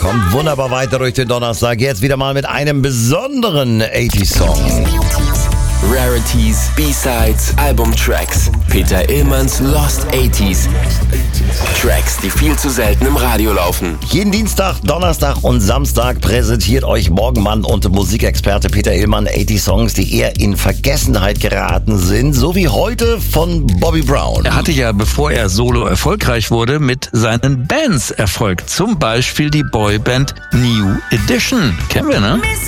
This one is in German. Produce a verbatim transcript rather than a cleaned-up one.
Kommt wunderbar weiter durch den Donnerstag. Jetzt wieder mal mit einem besonderen achtziger-Song. Rarities, B-Sides, Albumtracks. Peter Illmanns Lost achtziger. Tracks, die viel zu selten im Radio laufen. Jeden Dienstag, Donnerstag und Samstag präsentiert euch Morgenmann und Musikexperte Peter Illmann achtzig Songs, die eher in Vergessenheit geraten sind, so wie heute von Bobby Brown. Er hatte ja, bevor er solo erfolgreich wurde, mit seinen Bands Erfolg. Zum Beispiel die Boyband New Edition. Kennen wir, ne?